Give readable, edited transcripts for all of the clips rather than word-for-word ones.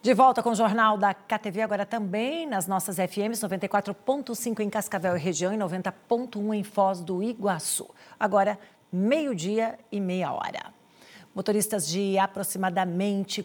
De volta com o Jornal da KTV, agora também nas nossas FMs, 94.5 em Cascavel e região e 90.1 em Foz do Iguaçu. Agora, 12:30. Motorista de aproximadamente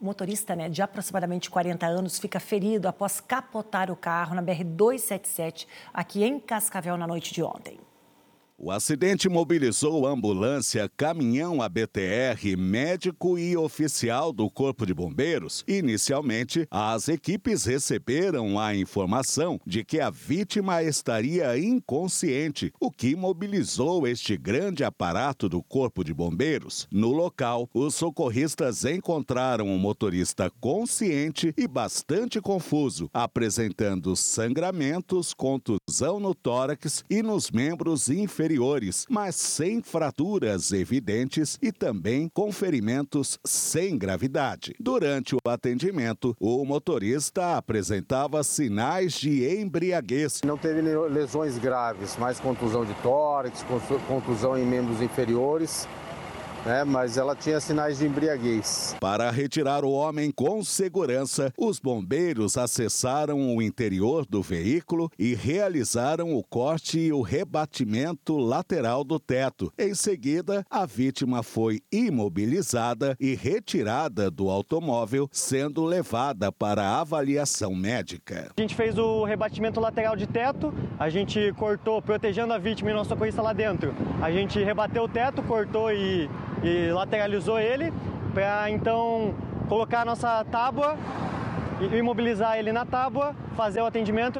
40 anos fica ferido após capotar o carro na BR-277, aqui em Cascavel, na noite de ontem. O acidente mobilizou ambulância, caminhão ABTR, médico e oficial do Corpo de Bombeiros. Inicialmente, as equipes receberam a informação de que a vítima estaria inconsciente, o que mobilizou este grande aparato do Corpo de Bombeiros. No local, os socorristas encontraram o motorista consciente e bastante confuso, apresentando sangramentos, contusão no tórax e nos membros inferiores, mas sem fraturas evidentes e também com ferimentos sem gravidade. Durante o atendimento, o motorista apresentava sinais de embriaguez. Não teve lesões graves, mas contusão de tórax, contusão em membros inferiores. Mas ela tinha sinais de embriaguez. Para retirar o homem com segurança, os bombeiros acessaram o interior do veículo e realizaram o corte e o rebatimento lateral do teto. Em seguida, a vítima foi imobilizada e retirada do automóvel, sendo levada para avaliação médica. A gente fez o rebatimento lateral de teto, a gente cortou, protegendo a vítima e nosso socorrista lá dentro. A gente rebateu o teto, cortou e lateralizou ele para então colocar a nossa tábua e imobilizar ele na tábua, fazer o atendimento.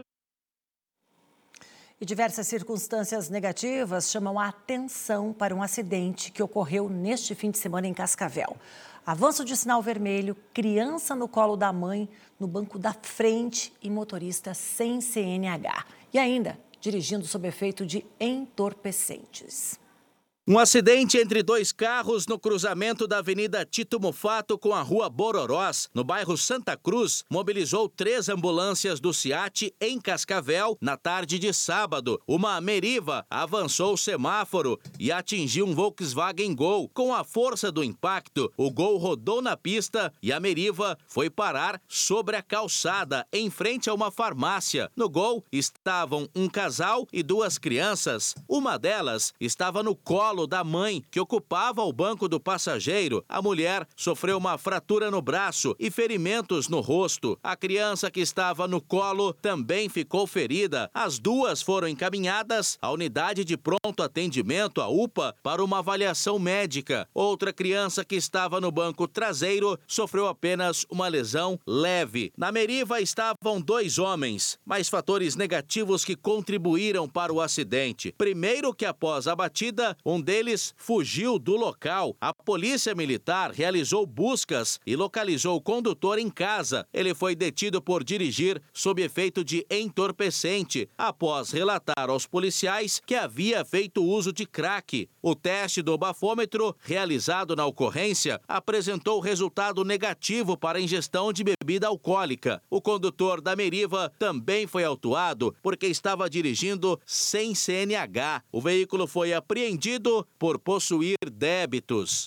E diversas circunstâncias negativas chamam a atenção para um acidente que ocorreu neste fim de semana em Cascavel. Avanço de sinal vermelho, criança no colo da mãe, no banco da frente e motorista sem CNH. E ainda dirigindo sob efeito de entorpecentes. Um acidente entre dois carros no cruzamento da Avenida Tito Mufato com a Rua Bororós, no bairro Santa Cruz, mobilizou 3 ambulâncias do SEAT em Cascavel na tarde de sábado. Uma Meriva avançou o semáforo e atingiu um Volkswagen Gol. Com a força do impacto, o Gol rodou na pista e a Meriva foi parar sobre a calçada, em frente a uma farmácia. No Gol estavam um casal e 2 crianças. Uma delas estava no colo da mãe, que ocupava o banco do passageiro. A mulher sofreu uma fratura no braço e ferimentos no rosto. A criança que estava no colo também ficou ferida. As 2 foram encaminhadas à unidade de pronto atendimento, a UPA, para uma avaliação médica. Outra criança que estava no banco traseiro sofreu apenas uma lesão leve. Na Meriva estavam 2 homens, mas fatores negativos que contribuíram para o acidente. Primeiro que após a batida, um deles fugiu do local. A polícia militar realizou buscas e localizou o condutor em casa. Ele foi detido por dirigir sob efeito de entorpecente, após relatar aos policiais que havia feito uso de crack. O teste do bafômetro, realizado na ocorrência, apresentou resultado negativo para a ingestão de bebida alcoólica. O condutor da Meriva também foi autuado porque estava dirigindo sem CNH. O veículo foi apreendido por possuir débitos.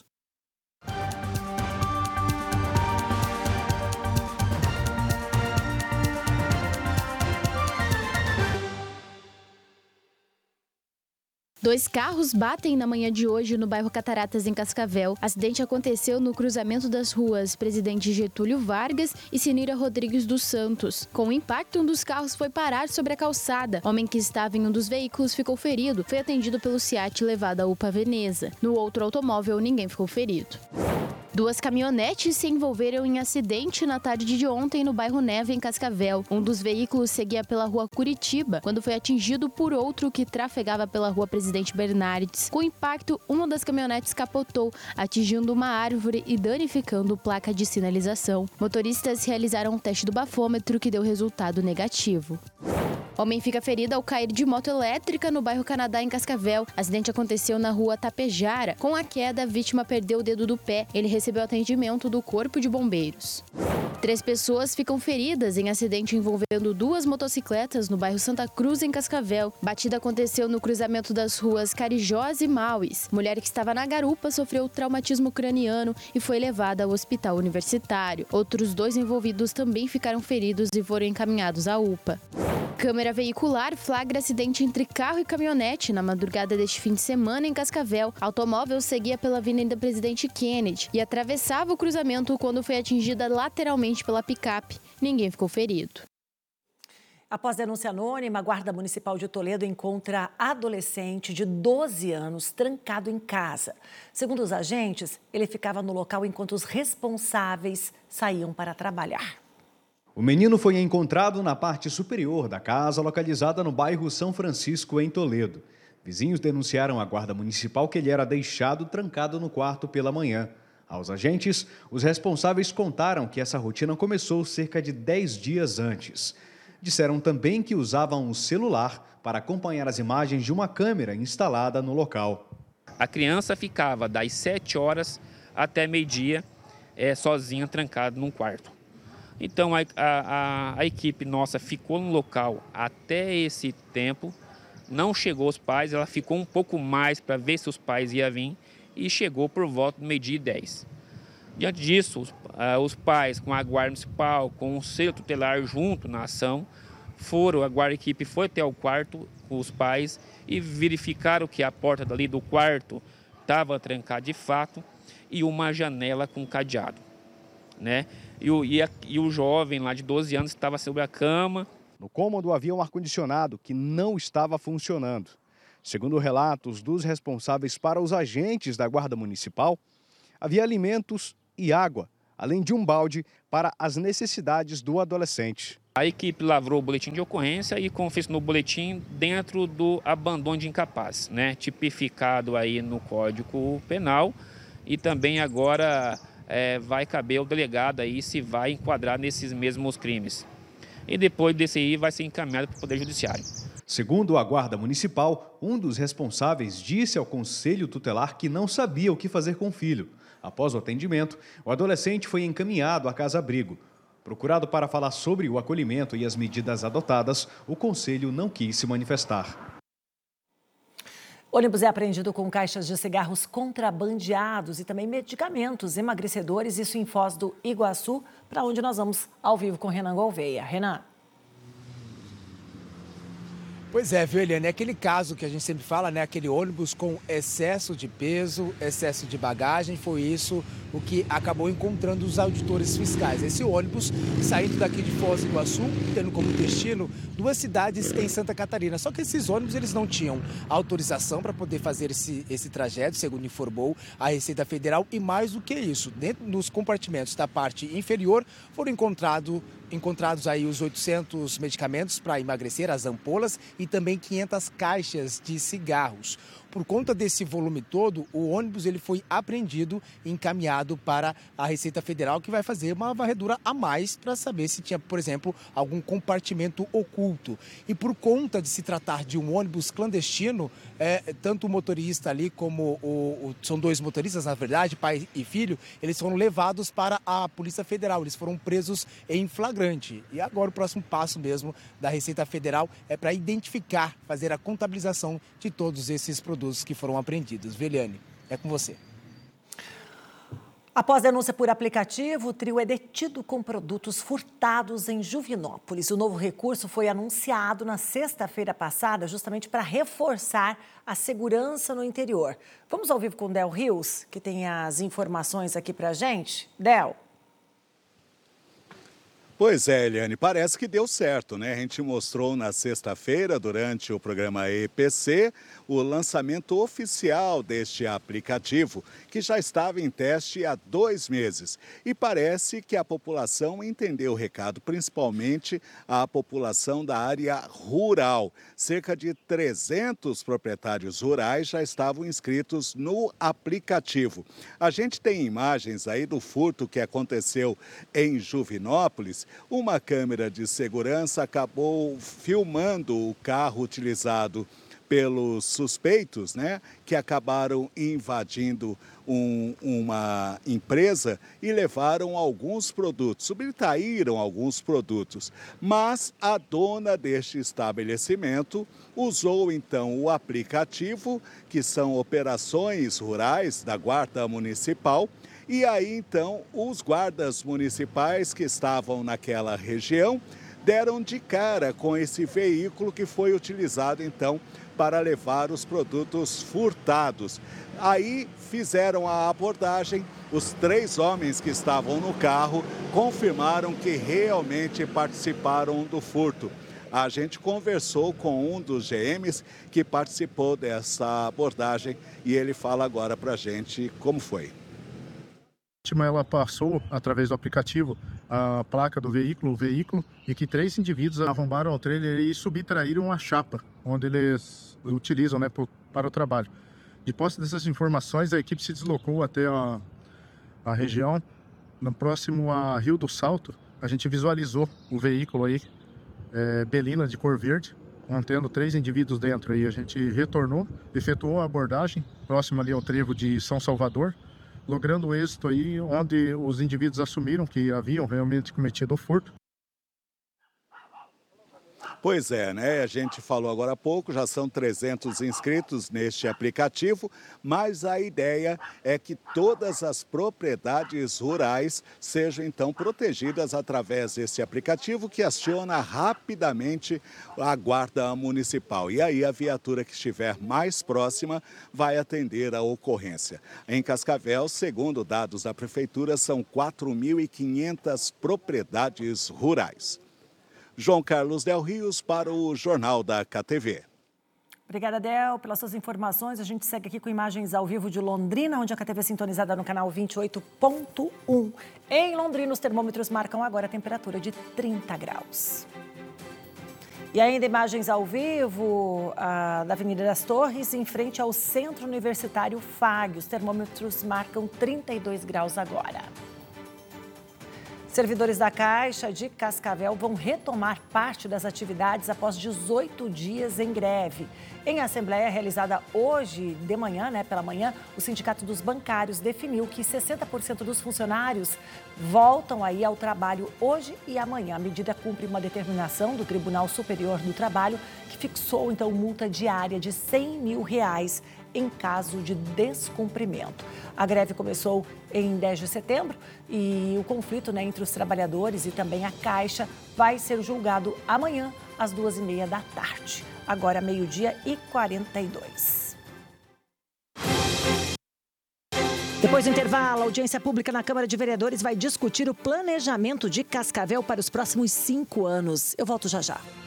Dois carros batem na manhã de hoje no bairro Cataratas, em Cascavel. O acidente aconteceu no cruzamento das ruas Presidente Getúlio Vargas e Sinira Rodrigues dos Santos. Com o impacto, um dos carros foi parar sobre a calçada. O homem que estava em um dos veículos ficou ferido. Foi atendido pelo SEAT e levado à UPA Veneza. No outro automóvel, ninguém ficou ferido. 2 caminhonetes se envolveram em acidente na tarde de ontem no bairro Neve, em Cascavel. Um dos veículos seguia pela rua Curitiba, quando foi atingido por outro que trafegava pela rua Presidente Bernardes. Com o impacto, uma das caminhonetes capotou, atingindo uma árvore e danificando placa de sinalização. Motoristas realizaram um teste do bafômetro que deu resultado negativo. Homem fica ferido ao cair de moto elétrica no bairro Canadá, em Cascavel. Acidente aconteceu na rua Tapejara. Com a queda, a vítima perdeu o dedo do pé. Ele recebeu atendimento do Corpo de Bombeiros. 3 pessoas ficam feridas em acidente envolvendo 2 motocicletas no bairro Santa Cruz, em Cascavel. Batida aconteceu no cruzamento das ruas Carijós e Maues. Mulher que estava na garupa sofreu traumatismo craniano e foi levada ao hospital universitário. Outros 2 envolvidos também ficaram feridos e foram encaminhados à UPA. Câmera veicular flagra acidente entre carro e caminhonete na madrugada deste fim de semana em Cascavel. Automóvel seguia pela Avenida Presidente Kennedy e atravessava o cruzamento quando foi atingida lateralmente pela picape. Ninguém ficou ferido. Após denúncia anônima, a Guarda Municipal de Toledo encontra adolescente de 12 anos trancado em casa. Segundo os agentes, ele ficava no local enquanto os responsáveis saíam para trabalhar. O menino foi encontrado na parte superior da casa, localizada no bairro São Francisco, em Toledo. Vizinhos denunciaram à Guarda Municipal que ele era deixado trancado no quarto pela manhã. Aos agentes, os responsáveis contaram que essa rotina começou cerca de 10 dias antes. Disseram também que usavam um celular para acompanhar as imagens de uma câmera instalada no local. A criança ficava das 7 horas até meio-dia, sozinha, trancada num quarto. Então, a equipe nossa ficou no local até esse tempo, não chegou os pais, ela ficou um pouco mais para ver se os pais iam vir e chegou por volta do meio-dia e 10. Diante disso, os pais, com a Guarda Municipal, com o Conselho Tutelar junto na ação, a equipe foi até o quarto com os pais e verificaram que a porta dali do quarto estava trancada de fato e uma janela com cadeado, né? E o jovem lá de 12 anos estava sobre a cama. No cômodo havia um ar-condicionado que não estava funcionando. Segundo relatos dos responsáveis para os agentes da Guarda Municipal, havia alimentos e água, além de um balde para as necessidades do adolescente. A equipe lavrou o boletim de ocorrência e confeccionou o boletim dentro do abandono de incapaz, né? Tipificado aí no Código Penal, e também agora vai caber ao delegado aí se vai enquadrar nesses mesmos crimes. E depois desse aí vai ser encaminhado para o Poder Judiciário. Segundo a Guarda Municipal, um dos responsáveis disse ao Conselho Tutelar que não sabia o que fazer com o filho. Após o atendimento, o adolescente foi encaminhado à casa-abrigo. Procurado para falar sobre o acolhimento e as medidas adotadas, o Conselho não quis se manifestar. O ônibus é apreendido com caixas de cigarros contrabandeados e também medicamentos emagrecedores, isso em Foz do Iguaçu, para onde nós vamos ao vivo com Renan Gouveia. Renan. Pois é, viu, Eliane? É aquele caso que a gente sempre fala, né? Aquele ônibus com excesso de peso, excesso de bagagem, foi isso o que acabou encontrando os auditores fiscais. Esse ônibus saindo daqui de Foz do Iguaçu, tendo como destino 2 cidades em Santa Catarina. Só que esses ônibus eles não tinham autorização para poder fazer esse trajeto, segundo informou a Receita Federal. E mais do que isso, dentro dos compartimentos da parte inferior foram encontrados aí os 800 medicamentos para emagrecer, as ampolas, e também 500 caixas de cigarros. Por conta desse volume todo, o ônibus ele foi apreendido e encaminhado para a Receita Federal, que vai fazer uma varredura a mais para saber se tinha, por exemplo, algum compartimento oculto. E por conta de se tratar de um ônibus clandestino, tanto o motorista ali como são 2 motoristas, na verdade, pai e filho, eles foram levados para a Polícia Federal, eles foram presos em flagrante. E agora o próximo passo mesmo da Receita Federal é para identificar, fazer a contabilização de todos esses produtos que foram apreendidos. Veliane, é com você. Após denúncia por aplicativo, o trio é detido com produtos furtados em Juvinópolis. O novo recurso foi anunciado na sexta-feira passada, justamente para reforçar a segurança no interior. Vamos ao vivo com o Del Rios, que tem as informações aqui para a gente. Del. Pois é, Eliane, parece que deu certo, né? A gente mostrou na sexta-feira, durante o programa EPC, o lançamento oficial deste aplicativo, que já estava em teste há 2 meses. E parece que a população entendeu o recado, principalmente a população da área rural. Cerca de 300 proprietários rurais já estavam inscritos no aplicativo. A gente tem imagens aí do furto que aconteceu em Juvinópolis uma câmera de segurança acabou filmando o carro utilizado pelos suspeitos, né, que acabaram invadindo uma empresa e levaram alguns produtos, subtraíram alguns produtos. Mas a dona deste estabelecimento usou então o aplicativo, que são operações rurais da Guarda Municipal, e aí então os guardas municipais que estavam naquela região deram de cara com esse veículo que foi utilizado então para levar os produtos furtados. Aí fizeram a abordagem, os 3 homens que estavam no carro confirmaram que realmente participaram do furto. A gente conversou com um dos GMs que participou dessa abordagem e ele fala agora para a gente como foi. Ela passou, através do aplicativo, a placa do veículo, e que 3 indivíduos arrombaram o trailer e subtraíram a chapa, onde eles utilizam, né, para o trabalho. De posse dessas informações, a equipe se deslocou até a região, no próximo a Rio do Salto. A gente visualizou o veículo aí, Belina de cor verde, contendo 3 indivíduos dentro. Aí a gente retornou, efetuou a abordagem, próximo ali ao trevo de São Salvador, logrando êxito aí, onde os indivíduos assumiram que haviam realmente cometido o furto. Pois é, né? A gente falou agora há pouco, já são 300 inscritos neste aplicativo, mas a ideia é que todas as propriedades rurais sejam então protegidas através desse aplicativo que aciona rapidamente a Guarda Municipal. E aí a viatura que estiver mais próxima vai atender a ocorrência. Em Cascavel, segundo dados da Prefeitura, são 4.500 propriedades rurais. João Carlos Del Rios para o Jornal da KTV. Obrigada, Del, pelas suas informações. A gente segue aqui com imagens ao vivo de Londrina, onde a KTV é sintonizada no canal 28.1. Em Londrina, os termômetros marcam agora a temperatura de 30 graus. E ainda imagens ao vivo da Avenida das Torres, em frente ao Centro Universitário FAG. Os termômetros marcam 32 graus agora. Servidores da Caixa de Cascavel vão retomar parte das atividades após 18 dias em greve. Em assembleia realizada hoje de manhã, pela manhã, o Sindicato dos Bancários definiu que 60% dos funcionários voltam aí ao trabalho hoje e amanhã. A medida cumpre uma determinação do Tribunal Superior do Trabalho, que fixou então multa diária de R$100 mil em caso de descumprimento. A greve começou em 10 de setembro e o conflito entre os trabalhadores e também a Caixa vai ser julgado amanhã às 2h30 da tarde. Agora, 12h42. Depois do intervalo, a audiência pública na Câmara de Vereadores vai discutir o planejamento de Cascavel para os próximos 5 anos. Eu volto já já.